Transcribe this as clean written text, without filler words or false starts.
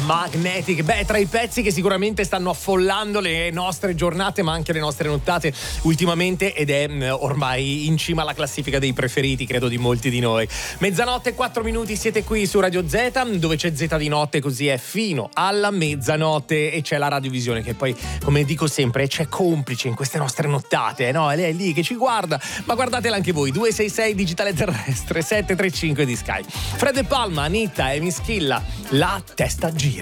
Magnetic, tra i pezzi che sicuramente stanno affollando le nostre giornate ma anche le nostre nottate ultimamente, ed è ormai in cima alla classifica dei preferiti, credo, di molti di noi. Mezzanotte e 4 minuti, siete qui su Radio Z, dove c'è Z di notte, così è fino alla mezzanotte, e c'è la radiovisione che poi, come dico sempre, c'è complice in queste nostre nottate, no? Lei è lì che ci guarda, ma guardatela anche voi. 266 digitale terrestre 735 di Sky. Fred De Palma, Anita e Mischilla, La testa gira.